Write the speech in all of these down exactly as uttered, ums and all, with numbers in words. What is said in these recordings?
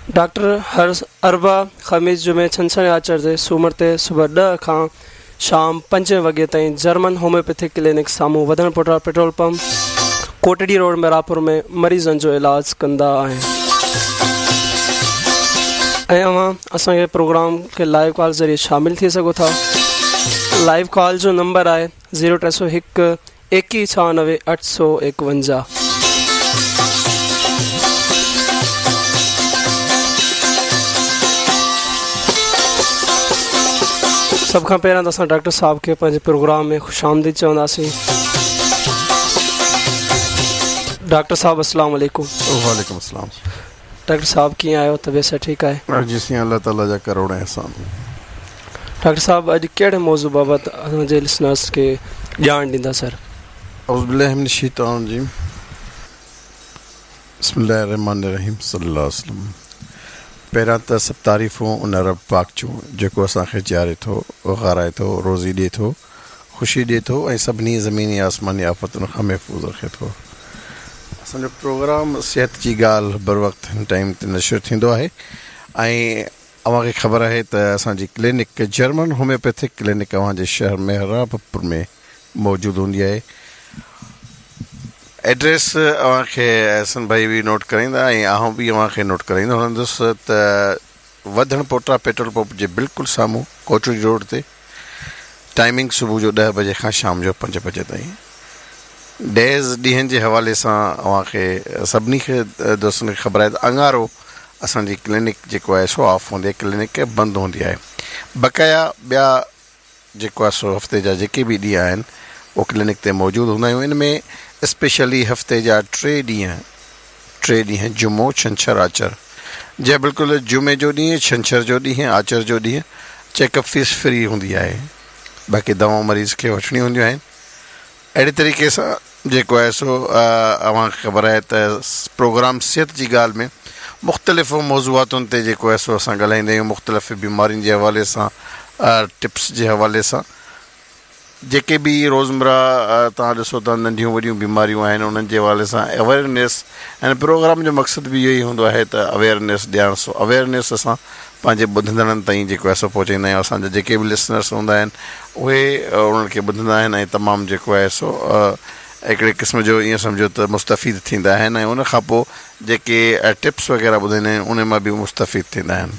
Doctor हर अरबा ख़मीस जुमे छंछर आचर ते सूमर ते सुबह ॾह खां शाम पंजे वॻे ताईं जर्मन होम्योपैथिक क्लिनिक साम्हूं वधण पोटा पेट्रोल पंप कोटड़ी रोड मिरापुर में मरीज़नि जो इलाज कंदा आहिनि। ऐं अवां असांखे प्रोग्राम खे लाइव कॉल ज़रिए शामिल थी सघो था। लाइव कॉल जो नंबर आहे ज़ीरो टे सौ हिकु एकवीह छहानवे अठ सौ एकवंजाह। सभ खां पहिरियां त असां डॉक्टर साहब खे पंहिंजे प्रोग्राम में ख़ुशि आमदीद चवंदासीं। डॉक्टर साहब अस्सलाम वालेकुम। वालेकुम अस्सलाम। डॉक्टर साहब कीअं आहियो? तबियत सभु ठीकु आहे? जी साईं, अल्लाह ताला जा करोड़ एहसान। डॉक्टर साहब अॼु कहिड़े मौज़ू बाबति असांजे लिसनर्स खे ॼाण ॾींदा सर? औज़ु बिल्लाहि मिनश शैतानिर रजीम। बिस्मिल्लाहिर रहमानिर रहीम सल्लल्लाहु अलैहि वसल्लम। पहिरियां त सभु तारीफ़ूं उन रब पाक जूं जेको असांखे ॼारे थो, खाराए थो, रोज़ी ॾिए थो, ख़ुशी ॾिए थो ऐं सभिनी ज़मीनी आसमानी आफ़तुनि खां महफ़ूज़ रखे थो। असांजो प्रोग्राम सिहत जी ॻाल्हि बर वक़्तु हिन टाइम ते नशर थींदो आहे ऐं अव्हांखे ख़बर आहे त असांजी क्लिनिक जर्मन होम्योपैथिक क्लिनिक अव्हांजे शहर में मिरापुर में मौजूदु हूंदी आहे। एड्रेस अव्हांखे अहसन भाई बि नोट कराईंदा ऐं आउं बि अव्हांखे नोट कराईंदो हलंदुसि त वधण पोटा पेट्रोल पंप जे बिल्कुलु साम्हूं कोटड़ी रोड ते। टाइमिंग सुबुह जो ॾह बजे खां शाम जो पंज बजे ताईं। डेज़ ॾींहंनि जे हवाले सां अव्हांखे सभिनी खे दोस्तनि खे ख़बर आहे त अंगारो असांजी क्लिनिक जेको आहे सो ऑफ हूंदी आहे, क्लिनिक बंदि हूंदी आहे। बक़ाया ॿिया जेको आहे सो हफ़्ते जा जेके बि ॾींहं आहिनि उहो क्लिनिक ते मौजूदु हूंदा आहियूं। इन में स्पेशली हफ़्ते जा टे ॾींहं टे ॾींहं जुमो छंछरु आचर, जंहिं बिल्कुलु जुमे जो ॾींहुं, छंछर जो ॾींहुं, आचर जो ॾींहुं चेकअप फीस फ्री हूंदी आहे। बाक़ी दवाऊं मरीज़ खे वठणियूं हूंदियूं आहिनि। अहिड़े तरीक़े सां जेको आहे सो अव्हांखे ख़बर आहे त प्रोग्राम सिहत जी ॻाल्हि में मुख़्तलिफ़ मौज़ूआतुनि ते जेको आहे सो असां ॻाल्हाईंदा आहियूं। मुख़्तलिफ़ बीमारियुनि जे हवाले सां, टिप्स जे हवाले सां, जेके बि रोज़मर्रा तव्हां ॾिसो था नंढियूं वॾियूं बीमारियूं आहिनि उन्हनि जे हवाले सां अवेयरनेस। ऐं प्रोग्राम जो मक़सदु बि इहो ई हूंदो आहे त अवेयरनेस ॾियणु। सो अवेयरनेस असां पंहिंजे ॿुधंदड़नि ताईं जेको आहे सो पहुचाईंदा आहियूं। असांजा जेके बि लिसनर्स हूंदा आहिनि उहे उन्हनि खे ॿुधंदा आहिनि ऐं तमामु जेको आहे सो हिकिड़े क़िस्म जो ईअं सम्झो त मुस्तफ़ीद थींदा आहिनि ऐं उन खां पोइ जेके टिप्स वग़ैरह ॿुधाईंदा आहिनि उन मां बि मुस्तफ़ीद थींदा आहिनि।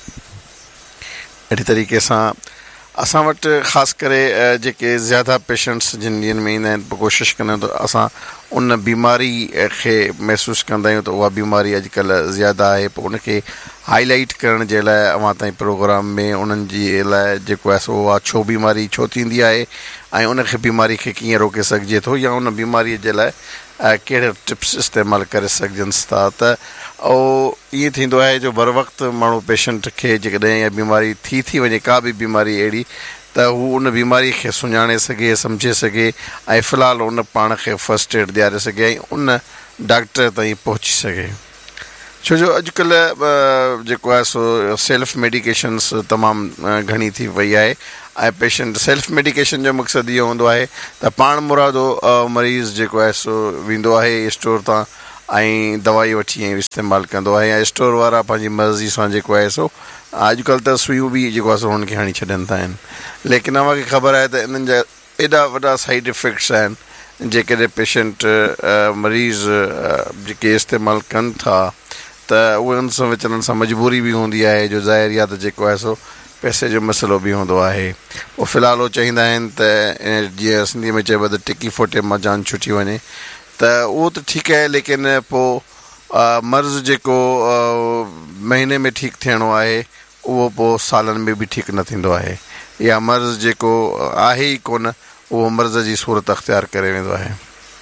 अहिड़े तरीक़े सां असां वटि ख़ासि करे जेके ज़्यादा पेशेंट्स जिन ॾींहंनि में ईंदा आहिनि पोइ कोशिशि कंदा आहियूं त असां उन बीमारी खे महसूसु कंदा आहियूं त उहा बीमारी अॼुकल्ह ज़्यादा आहे। पोइ उनखे हाईलाइट करण जे लाइ अव्हां ताईं प्रोग्राम में उन्हनि जे लाइ जेको आहे सो उहा छो बीमारी छो थींदी आहे ऐं उनखे बीमारी खे कीअं रोके सघिजे थो या उन बीमारीअ जे लाइ कहिड़े टिप्स इस्तेमालु करे सघजनि था। त उहो ईअं थींदो आहे जो बर वक़्तु माण्हू पेशेंट खे जेकॾहिं इहा बीमारी थी थी वञे, का बि बीमारी अहिड़ी, त हू उन बीमारी खे सुञाणे सघे, सम्झे सघे ऐं फ़िलहालु उन पाण खे फस्ट एड ॾियारे सघे ऐं उन डॉक्टर ताईं पहुची सघे। छो जो अॼुकल्ह जेको आहे सो सेल्फ मेडिकेशन्स तमामु घणी थी वई आहे ऐं पेशेंट सेल्फ मेडिकेशन जो मक़सदु इहो हूंदो आहे त पाण मुरादो मरीज़ जेको आहे सो वेंदो आहे स्टोर तां ऐं दवाई वठी ऐं इस्तेमालु कंदो आहे ऐं स्टोर वारा पंहिंजी मर्ज़ी सां जेको आहे सो अॼुकल्ह त सुयूं बि जेको आहे सो हुननि खे हणी छॾनि था आहिनि। लेकिन अव्हांखे ख़बर आहे त इन्हनि जा एॾा वॾा साइड इफ़ेक्ट्स आहिनि जेकॾहिं पेशेंट मरीज़ जेके इस्तेमालु कनि था त उहे उन सां विचलनि सां मजबूरी बि हूंदी आहे जो ज़ाहिर या त जेको आहे सो पैसे जो मसइलो बि हूंदो आहे। पोइ फ़िलहालु उहो चाहींदा आहिनि त जीअं सिंधीअ में चइबो आहे त टिकी फोटे मां जान छुटी वञे, त उहो त ठीकु आहे। लेकिन पोइ मर्ज़ जेको महीने में ठीकु थियणो आहे उहो पोइ सालनि में बि ठीकु न थींदो आहे, या मर्ज़ जेको आहे ई कोन उहो मर्ज़ जी सूरत अख़्तियार करे वेंदो आहे।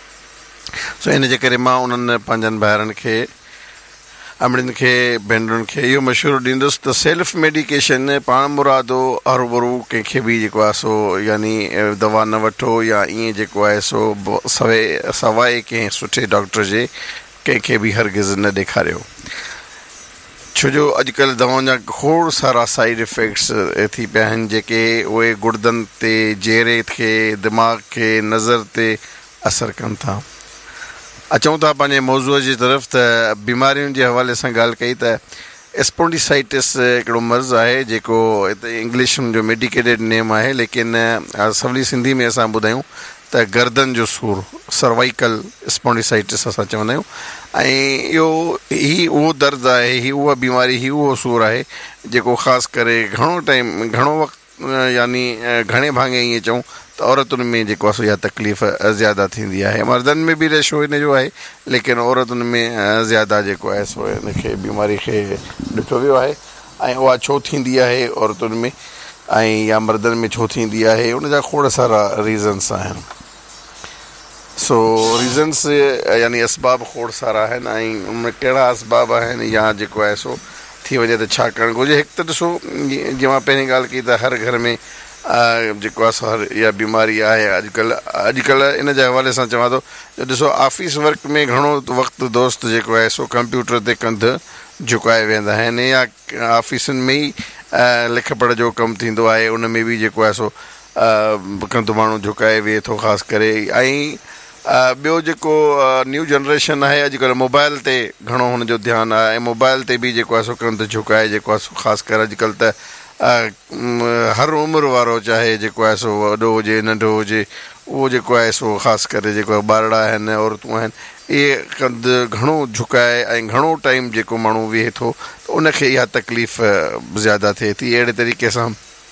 सो इन जे करे मां उन्हनि पंहिंजनि ॿारनि खे, अमड़ियुनि खे, भेनरुनि खे इहो मशवरो ॾींदुसि त सेल्फ मेडिकेशन पाण मुरादो हरू भरू कंहिंखे बि जेको आहे सो यानी दवा न वठो या ईअं जेको आहे सो सवाइ सवाइ कंहिं सुठे डॉक्टर जे कंहिंखे बि हरगिज़ न ॾेखारियो। छो जो अॼुकल्ह दवाउनि जा खोड़ सारा साइड इफ़ेक्ट्स थी पिया आहिनि जेके उहे गुर्दनि ते, चहिरे खे, दिमाग़ खे, नज़र ते असरु कनि था। अचूं था पंहिंजे मौज़ूअ जी तरफ़ त बीमारियुनि जे हवाले सां ॻाल्हि कई त स्पॉन्डिसाइटिस हिकिड़ो मर्ज़ु आहे जेको हिते इंग्लिश जो मेडिकेटेड नेम आहे, लेकिन सवली सिंधी में असां ॿुधायूं त गर्दन जो सूरु, सर्वाइकल स्पॉन्डिसाइटिस असां चवंदा आहियूं। ऐं इहो ही उहो दर्द आहे, ही उहा बीमारी, ही उहो सूरु आहे जेको ख़ासि करे घणो टाइम घणो वक़्तु यानी घणे भाङे ईअं चऊं त औरतुनि में जेको आहे सो इहा तकलीफ़ ज़्यादा थींदी आहे। मर्दनि में बि रेशो हिन जो आहे, लेकिन औरतुनि में ज़्यादा जेको आहे सो हिनखे बीमारी खे ॾिठो वियो आहे। ऐं उहा छो थींदी आहे औरतुनि में ऐं या मर्दनि में छो थींदी आहे, उनजा खोड़ सारा रीज़न्स आहिनि। सो रीज़न्स यानी असबाब खोड़ सारा आहिनि ऐं उनमें कहिड़ा असबाब आहिनि या जेको आहे सो थी वञे त छा करणु घुरिजे। हिकु त ॾिसो, जीअं मां पहिरीं ॻाल्हि कई त हर घर में जेको आहे सो हर इहा बीमारी आहे अॼुकल्ह। अॼुकल्ह इन जे हवाले सां चवां थो त ॾिसो, ऑफिस वर्क में घणो वक़्तु दोस्त जेको आहे सो कंप्यूटर ते कंधु झुकाए वेंदा आहिनि, या ऑफिसुनि में ई लिख पढ़ जो कमु थींदो आहे, उन में बि जेको आहे सो कंधु माण्हू झुकाए वेहे थो ख़ासि करे। ऐं ॿियो जेको न्यू जनरेशन आहे अॼुकल्ह मोबाइल ते घणो हुनजो ध्यानु आहे, ऐं मोबाइल ते बि जेको आहे सो कंधु झुकाए जेको आहे सो ख़ासि करे अॼुकल्ह त हर उमिरि वारो चाहे जेको आहे सो वॾो हुजे नंढो हुजे, उहो जेको आहे सो ख़ासि करे जेको आहे ॿारड़ा आहिनि, औरतूं आहिनि, इहे कंधु घणो झुकाए ऐं घणो टाइम जेको माण्हू वेहे थो त उनखे इहा तकलीफ़ ज़्यादा थिए थी। अहिड़े तरीक़े सां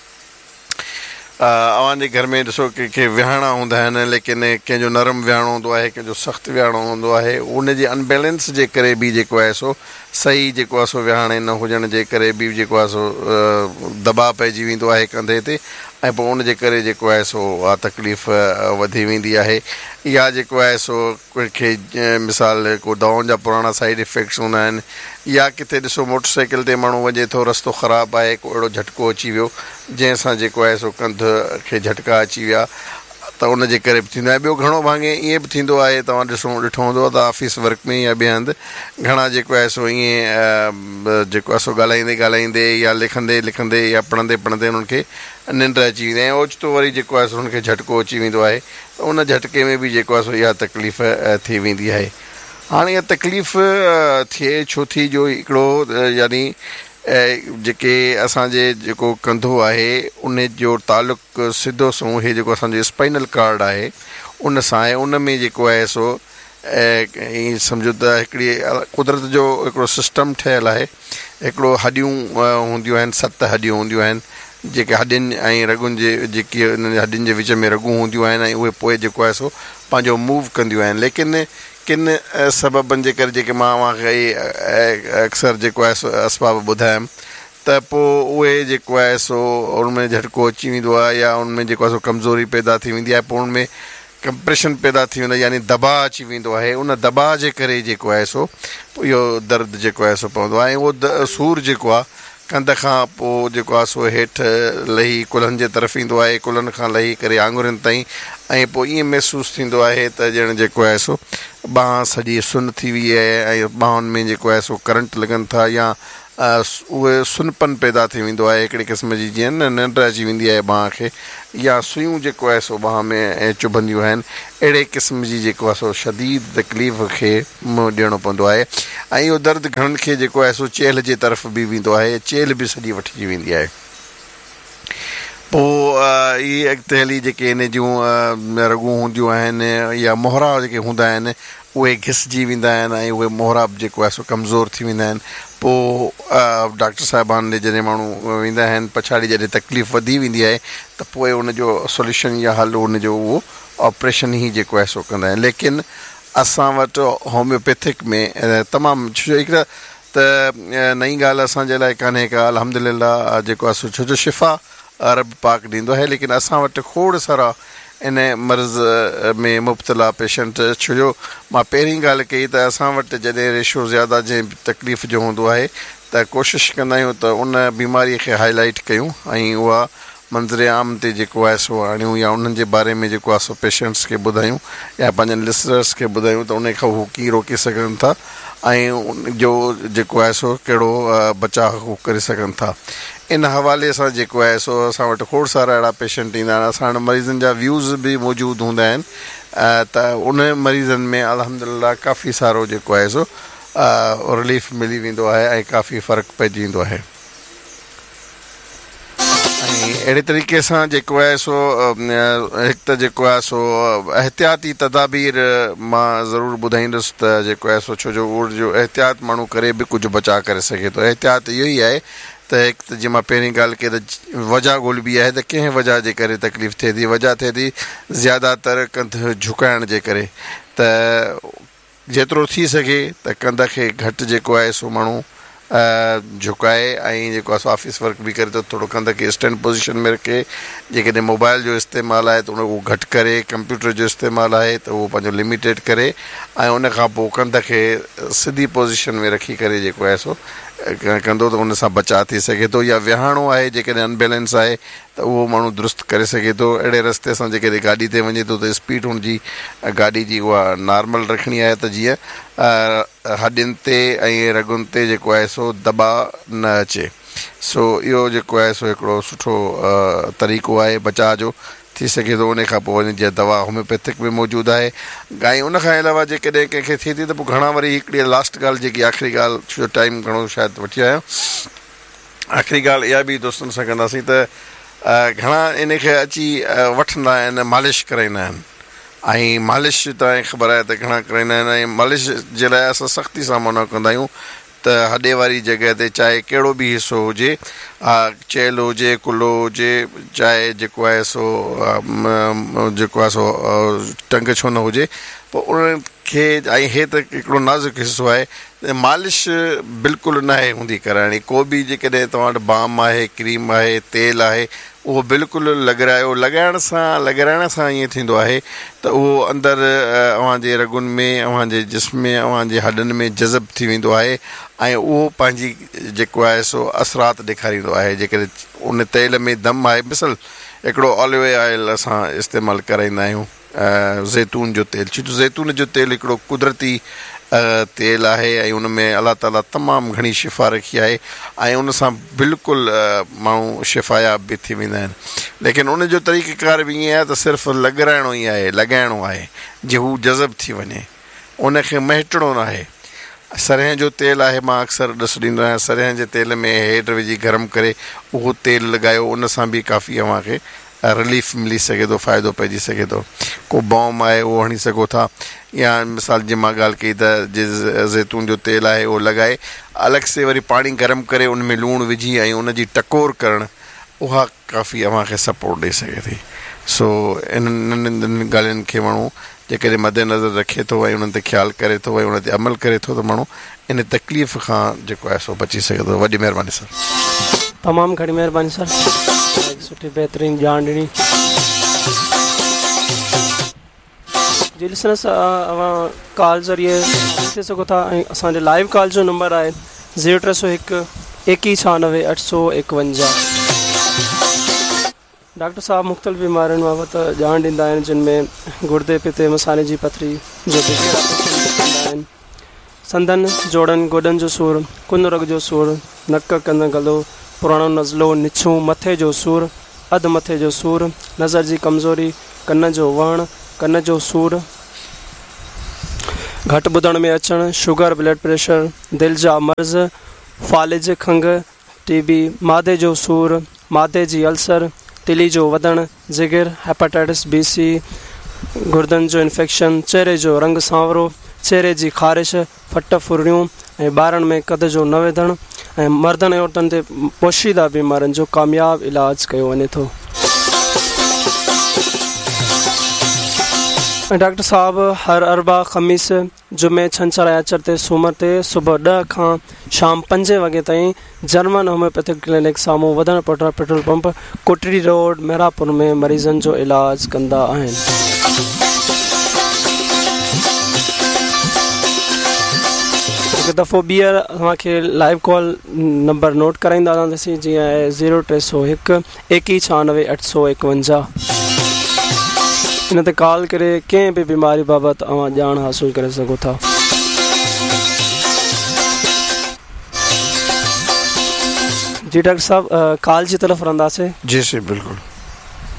अव्हांजे घर में ॾिसो कंहिंखे विहाणा हूंदा आहिनि, लेकिन कंहिंजो नरम विहाणो हूंदो आहे, कंहिंजो सख़्तु विहाणो हूंदो आहे, उनजे अनबैलेंस जे करे बि जेको आहे सो सही जेको आहे सो विहाणे न हुजण जे करे बि जेको आहे सो दबाव पइजी वेंदो आहे कंधे ते, ऐं पोइ उनजे करे जेको आहे सो उहा तकलीफ़ वधी वेंदी आहे। या जेको आहे सो कंहिंखे मिसाल को दवाउनि जा पुराणा साइड इफेक्ट्स हूंदा आहिनि, या किथे ॾिसो मोटरसाइकिल ते माण्हू वञे थो, रस्तो ख़राबु आहे, को अहिड़ो झटको अची वियो जंहिंसां जेको आहे सो कंध खे झटका अची विया, त उनजे करे बि थींदो आहे। ॿियो घणो भाङे ईअं बि थींदो आहे, तव्हां ॾिसो ॾिठो हूंदो त ऑफिस वर्क में या ॿिए हंधि घणा जेको आहे सो ईअं जेको आहे सो ॻाल्हाईंदे ॻाल्हाईंदे या लिखंदे लिखंदे या पढ़ंदे पढ़ंदे उन्हनि खे निंड अची वेंदी आहे, ऐं ओचितो वरी जेको आहे सो हुनखे झटको अची वेंदो आहे, त उन झटके में बि जेको आहे सो इहा तकलीफ़ थी वेंदी आहे। हाणे इहा तकलीफ़ थिए छो थी, जो हिकिड़ो यानी जेके असांजे जेको कंधो आहे उन जो तालुक़ु सिधो सो इहे जेको असांजो स्पाइनल कार्ड आहे उन सां आहे। उन में जेको आहे सो ईअं सम्झो त हिकिड़ी कुदरत जो हिकिड़ो सिस्टम ठहियलु आहे। हिकिड़ो हॾियूं हूंदियूं आहिनि, सत हॾियूं हूंदियूं आहिनि जेके हॾियुनि ऐं रॻुनि जे जेकी उन्हनि हॾियुनि जे विच में रॻूं हूंदियूं आहिनि, ऐं उहे पोइ जेको आहे सो पंहिंजो मूव कंदियूं आहिनि। लेकिन किन सबबनि जे करे जेके मां तव्हांखे अक्सर जेको आहे सो असबाब ॿुधायमि, त पोइ उहे जेको आहे सो उनमें झटको अची वेंदो आहे, या उनमें जेको आहे सो कमज़ोरी पैदा थी वेंदी आहे, पोइ उनमें कंप्रेशन पैदा थी वेंदो आहे, यानी दबाव अची वेंदो आहे। उन दबाव जे करे जेको आहे सो इहो दर्द जेको आहे सो पवंदो आहे, ऐं उहो सूरु जेको आहे कंध खां पोइ जेको आहे सो हेठि लही कुल्हनि जे तरफ़ ईंदो आहे, कुल्हनि खां लही करे आङुरियुनि ताईं, ऐं पोइ ईअं महसूसु थींदो आहे त ॼण जेको आहे सो बांह सॼी सुन थी वई आहे, ऐं बाहुनि में जेको आहे सो करंट लॻनि था, या उहे सुनपन पैदा थी वेंदो आहे हिकिड़े क़िस्म जी, जीअं न निंड अची वेंदी आहे बांह खे, या सुयूं जेको आहे सो बांह में चुभंदियूं आहिनि, अहिड़े क़िस्म जी जेको आहे सो शदीद तकलीफ़ खे मुंहुं ॾियणो पवंदो आहे। ऐं इहो दर्द घणनि खे जेको आहे सो चेल जे तरफ़ बि वेंदो आहे, चेल बि सॼी वठिजी वेंदी आहे। पोइ इहे अॻिते हली जेके इन जूं रॻूं हूंदियूं आहिनि या मोहरा जेके हूंदा आहिनि उहे घिसिजी वेंदा आहिनि, ऐं उहे मोहरा बि जेको आहे सो कमज़ोर थी वेंदा आहिनि। पोइ डॉक्टर साहिबान ॾे जॾहिं माण्हू वेंदा आहिनि, पछाड़ी जॾहिं तकलीफ़ वधी वेंदी आहे त पोइ उनजो सोल्यूशन या हल उनजो उहो ऑपरेशन ई जेको आहे सो कंदा आहिनि। लेकिन असां वटि होम्योपैथिक में तमामु छो हिकिड़ा त नई ॻाल्हि असांजे लाइ कान्हे का, अल्हम्दुलिल्लाह जेको आहे सो छो जो शिफ़ा रब पाक ॾींदो आहे, लेकिन असां वटि खोड़ सारा इन मर्ज़ में मुब्तला पेशेंट, छो जो मां पहिरीं ॻाल्हि कई त असां वटि जॾहिं रेशो ज़्यादा जंहिं तकलीफ़ जो हूंदो आहे त कोशिशि कंदा आहियूं त उन बीमारीअ खे हाईलाइट कयूं, ऐं उहा मंज़र आम ते जेको आहे सो आणियूं, या उन्हनि जे बारे में जेको आहे सो पेशेंट्स खे ॿुधायूं, या पंहिंजनि लिसनर्स खे ॿुधायूं त उन खां हू कीअं रोके सघनि था, ऐं उनजो जेको आहे सो कहिड़ो बचाव हू करे सघनि था। इन हवाले सां जेको आहे सो असां वटि खोड़ सारा अहिड़ा पेशेंट ईंदा आहिनि, असां वटि मरीज़नि जा व्यूज़ बि मौजूदु हूंदा आहिनि, त उन मरीज़नि में अल्हम्दुलिल्लाह काफ़ी सारो जेको आहे सो रिलीफ मिली वेंदो आहे ऐं काफ़ी फ़र्क़ु पइजी वेंदो आहे। ऐं अहिड़े तरीक़े सां जेको आहे सो हिकु त जेको आहे सो एहतियाती तदाबीर मां ज़रूरु ॿुधाईंदुसि त जेको आहे सो छो जो उहो जो एहतियात माण्हू करे बि कुझु बचाव करे सघे थो। एहतियात इहो ई आहे त हिकु त जीअं मां पहिरीं ॻाल्हि कई त वजह ॻोल्हबी आहे त कंहिं वजह जे करे तकलीफ़ थिए थी। वजह थिए थी ज़्यादातर कंध झुकाइण जे करे, त जेतिरो थी सघे त कंध खे घटि जेको आहे सो माण्हू झुकाए ऐं जेको आहे सो ऑफिस वर्क बि करे थो थोरो कंध खे स्टैंड पोज़ीशन में रखे। जेकॾहिं मोबाइल जो इस्तेमालु आहे त उन उहो घटि करे, कंप्यूटर जो इस्तेमालु आहे त उहो पंहिंजो लिमिटेड करे ऐं उन खां पोइ कंध खे सिधी पोज़ीशन में रखी करे जेको आहे सो कंदो त उन सां बचाव थी सघे थो। या विहाणो आहे जेकॾहिं अनबैलेंस आहे त उहो माण्हू दुरुस्त करे सघे थो। अहिड़े रस्ते सां जेकॾहिं गाॾी ते वञे थो त स्पीड हुनजी गाॾी जी उहा नॉर्मल रखणी आहे त जीअं हॾियुनि ते ऐं रगुनि ते जेको आहे सो दॿाउ न अचे। सो इहो जेको आहे सो हिकिड़ो सुठो तरीक़ो आहे बचाव जो। थी सघे थो उन खां पोइ वञी जीअं दवा होम्योपैथिक में मौजूदु आहे। ऐं उन खां अलावा जेकॾहिं कंहिंखे थिए थी त पोइ घणा वरी हिकिड़ी लास्ट ॻाल्हि जेकी आख़िरी ॻाल्हि, छो जो टाइम घणो शायदि वठी आहियां, आख़िरी ॻाल्हि इहा बि दोस्तनि सां कंदासीं त घणा इन खे अची वठंदा आहिनि, मालिश कराईंदा आहिनि। ऐं मालिश तव्हांखे ख़बर आहे त घणा कराईंदा आहिनि। ऐं मालिश जे लाइ असां सख़्ती सां मना कंदा आहियूं त हॾे वारी जॻह ते चाहे कहिड़ो बि हिसो हुजे, चेल हुजे, कुल्हो हुजे, चाहे जेको आहे सो जेको आहे सो टंग छो न हुजे, पोइ उनखे ऐं हे त हिकिड़ो नाज़ुक हिसो आहे, मालिश बिल्कुलु न आहे हूंदी कराइणी। को बि जेकॾहिं तव्हां वटि बाम आहे, क्रीम आहे, तेल आहे, उहो बिल्कुलु लॻारायो। लॻाइण सां लॻाराइण सां ईअं थींदो आहे त उहो अंदरि अव्हांजे रगुनि में, अव्हांजे जिस्म में, अव्हांजे हॾनि में जज़ब थी वेंदो आहे ऐं उहो पंहिंजी जेको आहे सो असरात ॾेखारींदो आहे। जेकॾहिं उन तेल में दम आहे, मिसल हिकिड़ो ऑलिव ऑइल असां इस्तेमालु कराईंदा आहियूं, ज़ैतून जो तेल। छो जो ज़ैतून जो तेल हिकिड़ो कुदरती तेल आहे ऐं उन में अलाह ताला तमामु घणी शिफ़ा रखी आहे ऐं उन सां बिल्कुलु माण्हू शिफ़ायाब बि थी वेंदा आहिनि। लेकिन उन जो तरीक़ेकार बि ईअं आहे त सिर्फ़ु लॻाराइणो ई आहे, लॻाइणो आहे जे हू जज़ब थी वञे, उनखे महिटणो न आहे। सरह जो तेल आहे, मां अक्सर ॾिस ॾींदो आहियां, सरह जे तेल में हेठि विझी गरम करे उहो तेल लॻायो, उन सां बि काफ़ी अव्हांखे रिलीफ मिली सघे थो, फ़ाइदो पइजी सघे थो। को बॉम आहे उहो हणी सघो था, या मिसाल जीअं मां ॻाल्हि कई त जे ज़ैतून जो तेल आहे उहो लॻाए अलॻि से वरी पाणी गरम करे उन में लूणु विझी ऐं उन जी टकोर करणु, उहा काफ़ी अव्हांखे सपोर्ट ॾेई सघे थी। सो इन्हनि नंढनि ॻाल्हियुनि खे माण्हू जेकॾहिं मद्देनज़र रखे थो ऐं उन्हनि ते ख़्यालु करे थो ऐं उन ते अमल करे थो त माण्हू इन तकलीफ़ खां जेको आहे सो बची सघे थो। वॾी महिरबानी सर। तमामु घणी महिरबानी सर, सुठी बहितरीनु ॼाण ॾिनी। जी लिसनर्स, अव्हां कॉल ज़रिए ॾिसी सघो था ऐं असांजे लाइव कॉल जो नंबर आहे ज़ीरो टे सौ हिकु एकवीह छहानवे अठ सौ एकवंजाह। डॉक्टर साहब मुख़्तलिफ़ बीमारियुनि बाबति ॼाण ॾींदा आहिनि, जिन में गुर्दे पिते मसाने जी पथरी जो कंदा आहिनि, संदनि जोड़नि गोॾनि जो सूरु, कुन रग जो सूरु, नक कन गलो, पुराणो नज़लो, निछूं, मथे जो सूरु, अधु मथे जो सूरु, नज़र जी कमज़ोरी, कन जो वहणु, कन जो सूरु, घटि ॿुधण में अचणु, शुगर, ब्लड प्रेशर, दिलि जा मर्ज़, फालिज खंघि, टीबी, मादे जो सूरु, मादे जी अल्सर, तिली जो वधणु, जिगर, हेपेटाइटिस बी सी, गुर्दनि जो इन्फेक्शन, चेहरे जो रंग सांवरो, चेहरे जी ख़ारिश, फट फुरियूं ऐं ॿारनि में कद जो न वधणु ऐं मर्दनि ऐं औरतुनि ते पोशीदा बीमारियुनि जो कामयाबु इलाजु कयो वञे थो। ऐं डॉक्टर साहब हर अरबा, ख़मीस, जुमे, छंछरु ऐं आचर ते सूमर ते सुबुह ॾह खां शाम पंजे वॻे ताईं जर्मन होम्योपैथिक क्लिनिक साम्हूं वधण Potter petrol pump, Kotri road, Merapur में मरीज़नि जो इलाजु कंदा आहिनि। हिकु दफ़ो ॿीहर तव्हांखे लाइव कॉल नंबर नोट कराईंदा रहंदासीं, जीअं आहे ज़ीरो टे सौ हिकु एकवीह छहानवे अठ सौ एकवंजाह। इन ते कॉल करे कंहिं बि बीमारी बाबति अव्हां ॼाण हासिलु करे सघो था। जी डॉक्टर साहब, कॉल जी तरफ़ रहंदासीं। जी जी बिल्कुलु।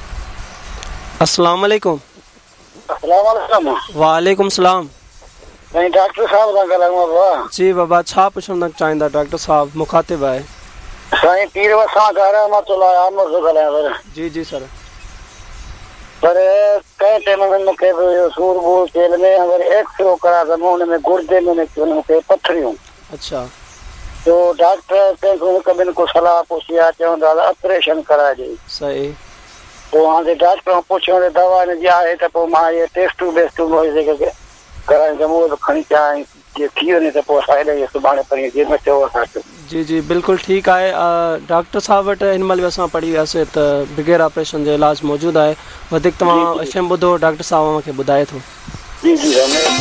अस्सलाम वालेकुम। अस्सलाम वालेकुम। वालेकुम सलाम। साईं डॉक्टर साहब सां ॻाल्हायूं बाबा? जी बाबा, छा पुछण चाहींदा डॉक्टर साहब? मुखातिब आहे। साईं पीर वसां रहमतुल्लाह आमर थो ॻाल्हायां सर। जी जी सर। पर कंहिं टाइम में मूंखे सूर वूर तेल में अगरि एक्सरो करा त हुन में गुर्दे में निकितियूं मूंखे पथरियूं। अच्छा। तो डॉक्टर कंहिंखो हिकु ॿिनि को सलाह पुछी आहे, चवंदा ऑपरेशन कराइजे। सही। पोइ हाणे डॉक्टर पुछियो त दवा हिनजी आहे त पोइ मां इहे टेस्टूं वेस्टूं जेके कराइनि त उहो खणी अचां, जीअं थी वञे त पोइ असां हेॾे सुभाणे परीहं जीअं में चयो असांखे। जी जी बिल्कुलु ठीकु आहे। डॉक्टर साहब वटि हिन महिल बि असां पढ़ी वियासीं त बग़ैर ऑपरेशन जो इलाजु मौजूदु आहे। वधीक तव्हां एफ एम ॿुधो, डॉक्टर साहब मूंखे ॿुधाए थो। जी जी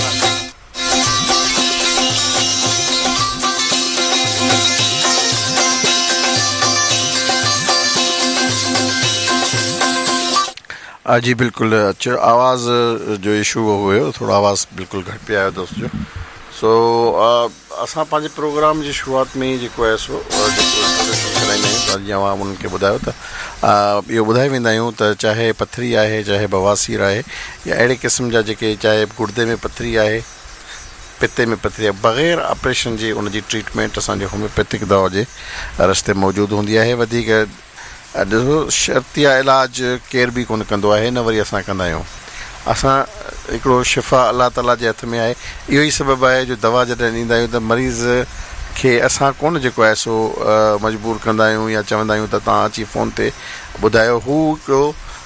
जी बिल्कुलु। अचो, आवाज़ जो इशू हुयो, थोरो आवाज़ बिल्कुलु घटि पियो आयो दोस्त जो। सो असां पंहिंजे प्रोग्राम जी शुरूआति में ई जेको आहे सो जेको इंट्रोडक्शन कराईंदा आहियूं, जीअं अवां उन्हनि खे ॿुधायो त इहो ॿुधाए वेंदा आहियूं त चाहे पथरी आहे, चाहे बवासीर आहे, या अहिड़े क़िस्म जा जेके चाहे गुर्दे में पथरी आहे, पिते में पथरी आहे, बग़ैर ऑपरेशन जे उनजी ट्रीटमेंट असांजे होम्योपैथिक दवा जे रस्ते मौजूदु हूंदी आहे। वधीक ॾिसो, शर्तिया इलाजु केर बि कोन कंदो आहे, न वरी असां कंदा आहियूं। असां हिकिड़ो शिफ़ा अलाह ताला जे हथ में आहे। इहो ई सबबु आहे जो दवा जॾहिं ॾींदा आहियूं त मरीज़ खे असां कोन जेको आहे सो मजबूर कंदा आहियूं या चवंदा आहियूं त तव्हां अची फ़ोन ते ॿुधायो। हू हिकिड़ो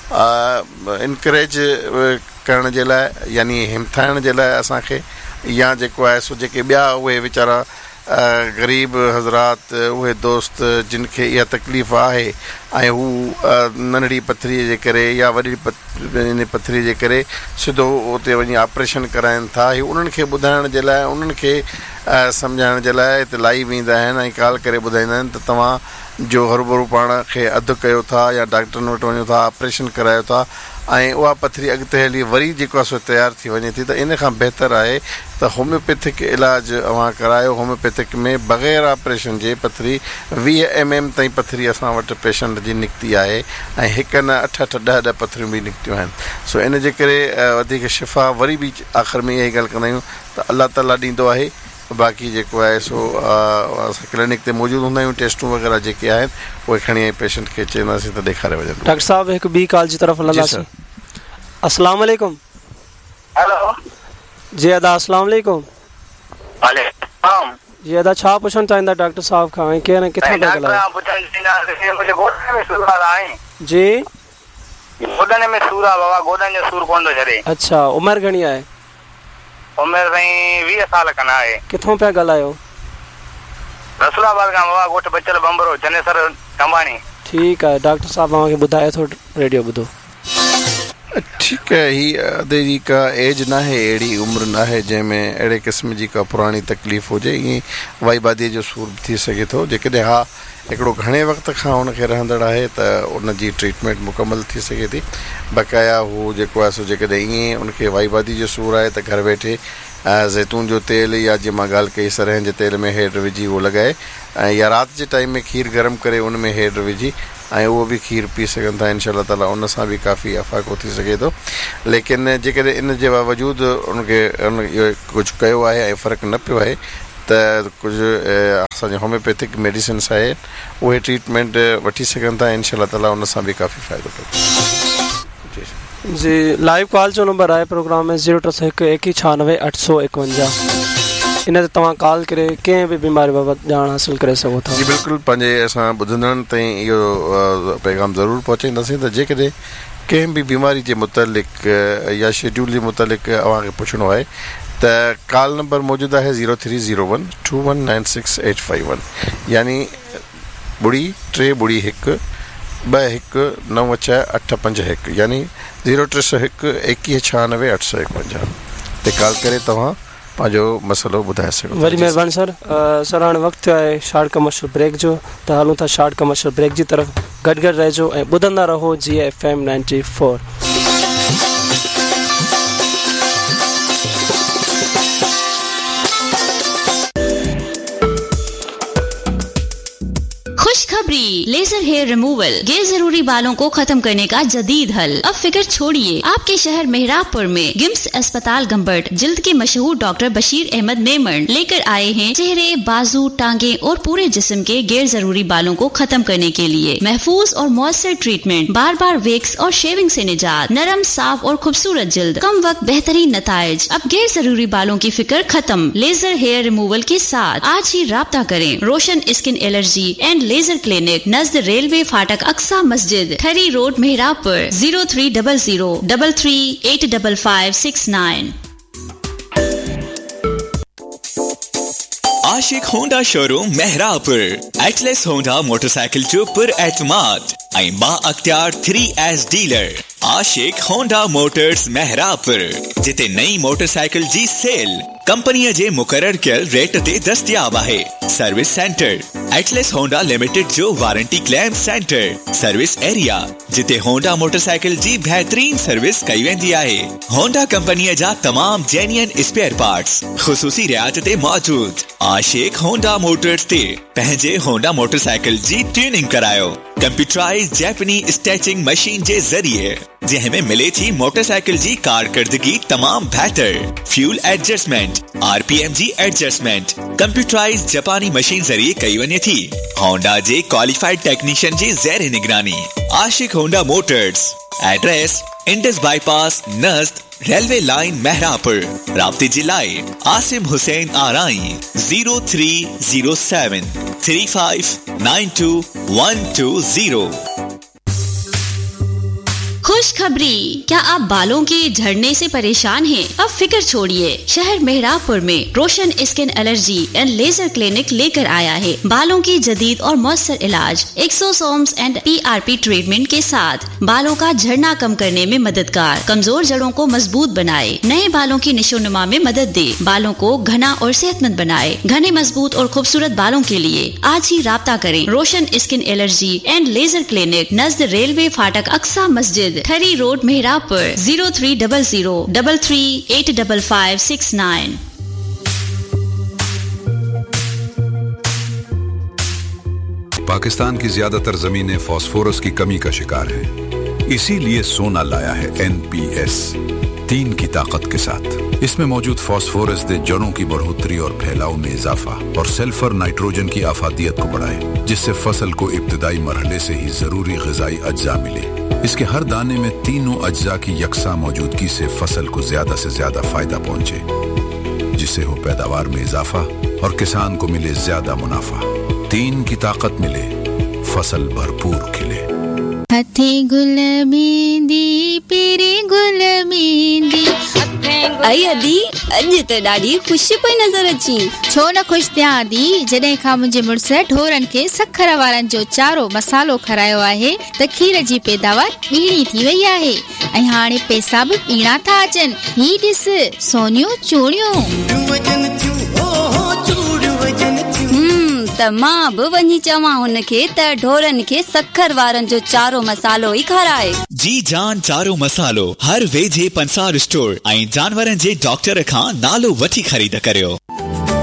इनकरेज करण जे लाइ, यानी हिमथाइण जे लाइ असांखे, या जेको आहे सो जेके ॿिया उहे वीचारा ग़रीब हज़रात, उहे दोस्त जिन खे इहा तकलीफ़ आहे ऐं हू नंढड़ी पथरीअ जे करे या वॾी इन पथरीअ जे करे सिधो उते वञी ऑपरेशन कराइनि था, हीउ उन्हनि खे ॿुधाइण जे लाइ, उन्हनि खे सम्झाइण जे लाइ हिते लाइव वेंदा आहिनि ऐं कॉल करे ॿुधाईंदा आहिनि त तव्हां जो हरूभरू पाण खे अधु कयो था या डॉक्टरनि वटि वञो था, ऑपरेशन करायो था ऐं उहा पथरी अॻिते हली वरी जेको आहे सो तयारु थी वञे थी, त इन खां बहितर आहे त होम्योपैथिक इलाजु अव्हां करायो। होम्योपैथिक में बग़ैर ऑपरेशन जे पथरी वीह एम एम ताईं पथरी असां वटि पेशेंट जी निकिती आहे ऐं हिकु न अठ अठ ॾह ॾह पथरियूं बि निकितियूं आहिनि। सो इन जे करे वधीक शिफ़ा वरी बि आख़िर में इहा ई ॻाल्हि कंदा आहियूं त अलाह ताला ॾींदो आहे। बाक़ी जेको आहे सो असां क्लिनिक ते मौजूदु हूंदा आहियूं, टेस्टूं वग़ैरह जेके आहिनि उहे खणी पेशेंट खे चवंदासीं त ॾेखारे वञनि। डॉक्टर साहब हिकु ॿी कॉल जी तरफ़ हलंदासीं। अस्सलाम वालेकुम। हेलो जी अदा, अस्सलाम वालेकुम। वालेकुम। जी अदा, छा पुछणु चाहींदा डॉक्टर साहब खां ऐं केरु किथां पिया ॻाल्हायो? जी गोॾनि में सूर आहे बाबा, गोॾनि जो सूर कोन थो छॾे। अच्छा, उमिरि घणी आहे? उमिरि साईं वीह साल खनि आहे। किथां पिया ॻाल्हायो? रसूलाबाद खां बाबा, ॻोठ बचल बंबरो, जनेसर कंबाणी। ठीकु आहे, डॉक्टर साहब तव्हांखे ॿुधाए थो, रेडियो ॿुधो। ठीकु आहे, हीअ अहिड़ी का एज न आहे, अहिड़ी उमिरि न आहे जंहिंमें अहिड़े क़िस्म जी का पुराणी तकलीफ़ हुजे। ईअं वाईबादीअ जो सूर थी सघे थो, जेकॾहिं हा हिकिड़ो घणे वक़्त खां हुनखे रहंदड़ आहे त उनजी ट्रीटमेंट मुकमल थी सघे थी। बक़ाया हू जेको आहे सो जेकॾहिं ईअं उनखे वाईबादी जो सूर आहे त घर वेठे ज़ैतून जो तेल या जीअं मां ॻाल्हि कई सरहं जे तेल में हेड विझी उहो लॻाए ऐं या राति जे टाइम में खीरु गरम करे उन में हेड विझी ऐं उहो बि खीरु पी सघनि था। इनशा ताला उन सां बि काफ़ी अफ़ाक़ो थी सघे थो। लेकिन जेकॾहिं इन जे बावजूदु उनखे उन इहो कुझु कयो आहे ऐं फ़र्क़ु न पियो आहे त कुझु असांजे होम्योपैथिक मेडिसिन्स आहे, उहे ट्रीटमेंट वठी सघनि था। इनशा ताला उन सां बि काफ़ी फ़ाइदो पए। जी लाइव कॉल जो नंबर आहे प्रोग्राम में ज़ीरो टे सौ हिकु एकवीह छहानवे अठ सौ एकवंजाह। इन ते तव्हां कॉल करे कंहिं बि बीमारी बाबति ॼाण हासिलु करे सघो था। जी बिल्कुलु, पंहिंजे असां ॿुधंदड़नि ताईं इहो पैगाम ज़रूरु पहुचाईंदासीं त जेकॾहिं कंहिं बि बीमारी जे मुतलिक़ या शेड्यूल जे मुतलिक़ अव्हांखे पुछिणो आहे त कॉल नंबर मौजूदु आहे zero three zero one two one nine six eight five one, यानी ॿुड़ी टे ॿुड़ी हिकु ॿ हिकु नव छह अठ पंज हिकु, यानी ज़ीरो टे सौ हिकु एकवीह छहानवे अठ सौ एकवंजाह ते कॉल करे तव्हां पंहिंजो मसइलो ॿुधाए सघो। वरी महिरबानी सर। सर हाणे वक़्तु आहे शार्ट कमर्शियल ब्रेक जो, त हलूं था शार्ट कमर्शियल ब्रेक जी तरफ़। गॾु गॾु रहिजो ऐं ॿुधंदा रहो जी एफ एम नाइंटी फोर। खुशखबरी, लेजर हेयर रिमूवल, गैर जरूरी बालों को खत्म करने का जदीद हल। अब फिक्र छोड़िए, आपके शहर मेहराबपुर में गिम्स अस्पताल गंबट जिल्द के मशहूर डॉक्टर बशीर अहमद मेमन लेकर आए हैं चेहरे, बाजू, टांगे और पूरे जिस्म के गैर जरूरी बालों को खत्म करने के लिए महफूज और मौसर ट्रीटमेंट, बार बार वेक्स और शेविंग से निजात, नरम, साफ और खूबसूरत जिल्द, कम वक्त बेहतरीन नताइज। अब गैर जरूरी बालों की फिक्र खत्म लेजर हेयर रिमूवल के साथ। आज ही राब्ता करें। रोशन skin allergy and laser clinic, Najd railway फाटक, अक्सा मस्जिद, ठरी रोड, मेहराबपुर। जीरो थ्री डबल जीरो double three eight double five six nine. आशिक Honda showroom मेहराबपुर, Atlas Honda motorcycle जो पुर एतमाद ऐं बा अख्तियार थ्री एस डीलर आशिक होंडा मोटर्स मेहराबपुर, जिते नई मोटरसाइकिल जी सेल कंपनी जे मुकर्रर कयल रेट ते दस्तयाब है। Service centre Atlas Honda limited जो warranty claim centre, service area जिते होंडा मोटरसाइकिल जी बेहतरीन सर्विस कई वेंदी आहे। होंडा कंपनी जा तमाम जेन्युइन स्पेयर पार्ट्स खुसूसी रियायत ते मौजूद। आशिक होंडा मोटर्स ते पंहिंजे होंडा मोटरसाइकिल जी ट्यूनिंग करायो कंप्यूटराइज जैपनी स्टैचिंग मशीन जे जरिए, जंहिंमें मिले थी मोटरसाइकिल जी कारकर्दगी तमाम बेहतर। फ्यूल एडजस्टमेंट, आरपीएम जी एडजस्टमेंट कंप्यूटराइज जापानी मशीन जरिए कई वने थी। होंडा जे क्वालिफाइड टेक्नीशियन जी ज़ेर निगरानी। आशिक Honda Motors, address Indus bypass नज़द railway line Mehrabpur. राब्ते जिलाए आसिम हुसैन आराई जीरो थ्री जीरो seven three five nine two one two जीरो। खुशखबरी, क्या आप बालों के झड़ने से परेशान हैं? अब फिक्र छोड़िए, शहर मेहराबपुर में रोशन skin allergy and laser clinic लेकर आया है बालों की जदीद और मौसर इलाज एक्सोसोम्स एंड पीआरपी ट्रीटमेंट के साथ। बालों का झड़ना कम करने में मददगार, कमजोर जड़ों को मजबूत बनाए, नए बालों की निशोनुमा में मदद दे, बालों को घना और सेहतमंद बनाए। घने, मजबूत और खूबसूरत बालों के लिए आज ही राब्ता करें। रोशन skin allergy and laser clinic, Najd railway फाटक, अक्सा मस्जिद, ठरी रोड, मेहराबपुर। जीरो थ्री डबल जीरो double three eight double five six nine. Pakistan की ज्यादातर जमीनें फास्फोरस की कमी का शिकार हैं। इसीलिए सोना लाया है एनपीएस तीन की ताकत के साथ। इसमें मौजूद फास्फोरस दे जड़ों की बढ़ोतरी और फैलाव में इजाफा और सल्फर नाइट्रोजन की आफादियत को बढ़ाए, जिससे फसल को इब्तदाई मरहले से ही जरूरी ग़िज़ाई अज्जा मिले। इसके हर दाने में तीनों अज्जा की यकसा मौजूदगी से फसल को ज्यादा से ज्यादा फायदा पहुंचे, जिससे हो पैदावार में इजाफा और किसान को मिले ज्यादा मुनाफा। तीन की ताकत मिले, फसल भरपूर खिले। हथे गुल मेंदी पेरे गुल मेंदी। आई अदी अज त ॾाढी ख़ुशि पई नज़र अची। छो न ख़ुशि थियां आदी, जॾहिं खां मुंहिंजे मुड़ुस ढोरनि खे सखर वारनि जो चारो मसालो खारायो आहे त खीर जी पैदावार ॿीणी थी वई आहे ऐं हाणे पैसा बि ॿीणा था अचनि। ही ॾिस सोनियूं चूड़ियूं। त मां बि वञी चवां हुनखे त ढोरनि खे सखर वारनि जो चारो मसालो ई खाराए। जी जान चारो मसालो हर वेझे पंसार स्टोर ऐं जानवरनि जे डॉक्टर खां नालो वठी ख़रीद करियो।